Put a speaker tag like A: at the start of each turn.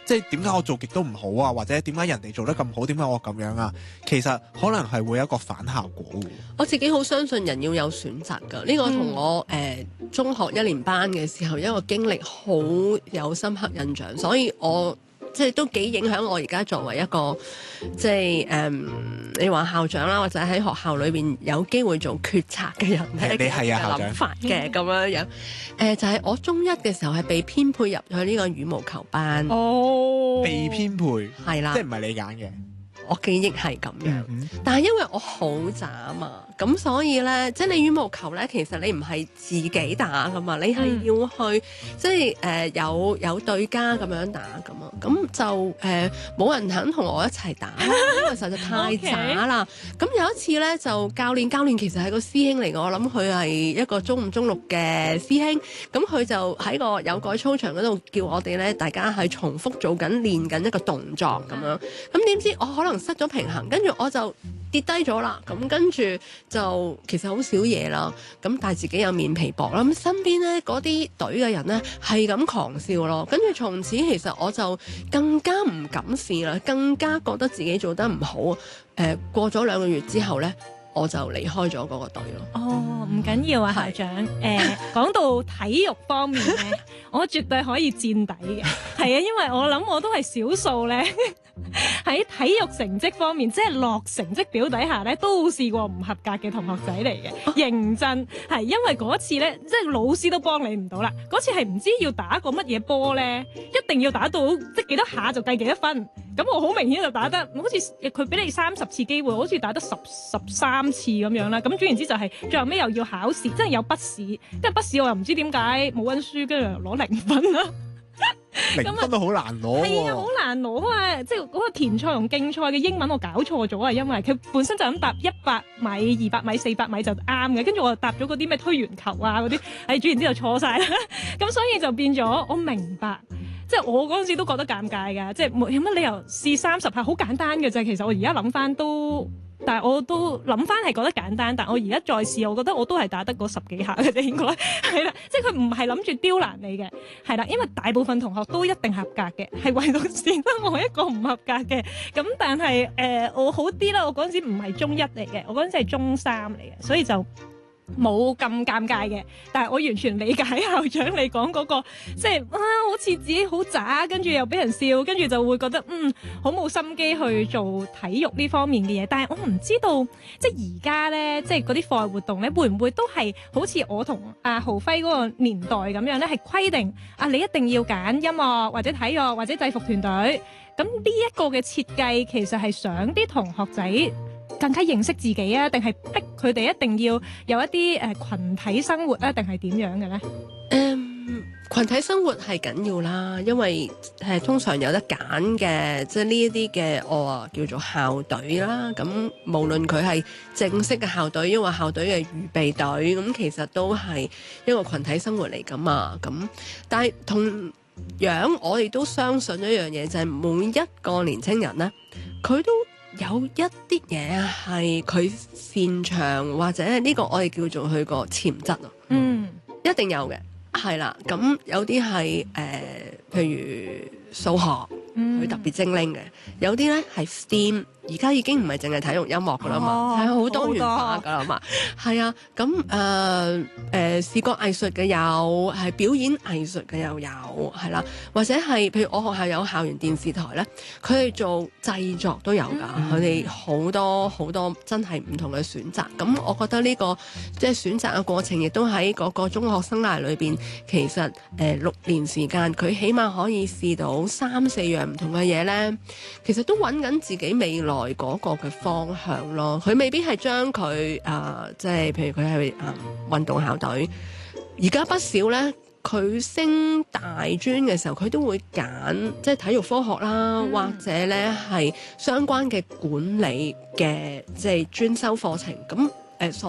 A: 即係點解我做極都唔好啊，或者點解人哋做得咁好，點解我咁樣啊？其實可能係會有一個反效果喎。
B: 我自己好相信人要有選擇㗎，呢個同我中學一年班嘅時候一個經歷好有深刻印象，所以我即係都幾影響我而家作為一個即係你話校長啦，或者喺學校裏邊有機會做決策嘅人咧，
A: 你係啊，校長
B: 諗法嘅咁樣樣。就係我中一嘅時候係被編配入去呢個羽毛球班，
C: 哦，
A: 被編配
B: 係啦
A: 即係唔係你揀嘅。
B: 我記憶係咁樣，但係因為我好渣啊嘛，咁所以咧，即係你羽毛球咧，其實你唔係自己打噶嘛，你係要去即係有對家咁樣打噶嘛，咁就冇人肯同我一齊打，因為實在太渣啦。咁有一次咧，就教練其實係個師兄嚟嘅，我諗佢係一個中五中六嘅師兄，咁佢就喺個有改操場嗰度叫我哋咧，大家係重複做緊練緊一個動作咁樣，咁點知我可能失咗平衡，跟住我就跌低咗啦。咁跟住就其實好少嘢啦。咁但係自己有面皮薄啦。咁身邊咧嗰啲隊嘅人咧係咁狂笑咯。跟住從此其實我就更加唔敢試啦，更加覺得自己做得唔好。過咗2個月之後咧，我就離開咗嗰個隊咯。
C: 哦，唔緊要啊，校長。講到體育方面咧，我絕對可以墊底嘅。係啊，因為我諗我都係少數咧。喺體育成績方面，即係落成績表底下咧，都試過唔合格嘅同學仔嚟嘅。認真係因為嗰次咧，即係老師都幫你唔到啦。嗰次係唔知要打個乜嘢波咧，一定要打到即係幾多下就計幾多分。咁我好明顯就打得，好似佢俾你30次機會，好似打得13次咁樣啦。咁總言之就係最後尾又要考試，即係有筆試，因為筆試我又唔知點解冇溫書，跟住攞0分啦。
A: 0分都好難攞喎。
C: 係啊，好難攞啊！即係嗰個田賽同競賽嘅英文我搞錯咗啊，因為佢本身就咁答100米、200米、400米就啱嘅，跟住我就答咗嗰啲咩推圓球啊嗰啲，總言之就錯晒啦。咁所以就變咗，我明白。即係我嗰陣時都覺得尷尬㗎，即係有乜理由試30下好簡單嘅啫。其實我而家諗翻都，但係我都諗翻係覺得簡單，但我而家再試，我覺得我都係打得嗰10幾下嘅啫，應該係啦。即係佢唔係諗住刁難你嘅，係啦，因為大部分同學都一定合格嘅，係唯獨是得我一個唔合格嘅。咁但係我好啲啦，我嗰陣時唔係中1嚟嘅，我嗰陣時係中3嚟嘅，所以就冇咁尷尬嘅。但係我完全理解校長你講嗰個，即係好似自己好渣，跟住又俾人笑，跟住就會覺得好冇心機去做體育呢方面嘅嘢。但係我唔知道，即係而家咧，即係嗰啲課外活動咧，會唔會都係好似我同阿浩輝嗰個年代咁樣咧，係規定你一定要揀音樂或者體育或者制服團隊。咁呢一個嘅設計其實係想啲同學仔更加認識自己啊，定係逼佢哋一定要有一啲群體生活啊，定係點樣嘅咧？
B: 群體生活係緊要啦，因為通常有得揀嘅，即係呢一啲嘅我叫做校隊啦。咁無論佢係正式嘅校隊，抑或校隊嘅預備隊，咁其實都係一個群體生活嚟㗎嘛。咁但係同樣，我哋都相信一樣嘢，就係每一個年青人咧，佢都有一啲嘢係佢擅長，或者呢個我哋叫做佢個潛質啊。一定有嘅。係啦，咁有啲係譬如數學，佢特別精靈嘅；有啲咧係 STEAM， 而家已經唔係淨係體育音樂噶啦嘛，係好多元化噶啦嘛。係啊，咁視覺藝術嘅有，係表演藝術嘅又有，係啦，或者係譬如我學校有校園電視台咧，佢哋做製作都有㗎，佢哋好多真係唔同嘅選擇。咁我覺得呢個即係選擇嘅過程，亦都喺嗰個中學生涯裏邊，其實6年時間，佢起碼可以試到3-4樣唔同嘅嘢咧。其實都揾緊自己未來嗰個嘅方向咯。佢未必係將佢即係譬如佢係運動校隊，而家不少咧。佢升大專嘅時候，佢都會揀即係體育科學啦，或者咧係相關嘅管理嘅即係專修課程咁。